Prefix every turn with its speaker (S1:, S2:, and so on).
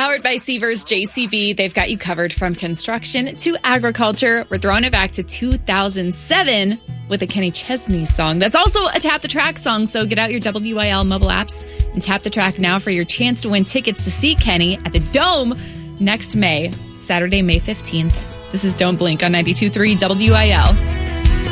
S1: Powered by Seavers JCB, they've got you covered from construction to agriculture. We're throwing it back to 2007 with a Kenny Chesney song. That's also a Tap the Track song, so get out your WIL mobile apps and tap the track now for your chance to win tickets to see Kenny at the Dome next May, Saturday, May 15th. This is Don't Blink on 92.3 WIL.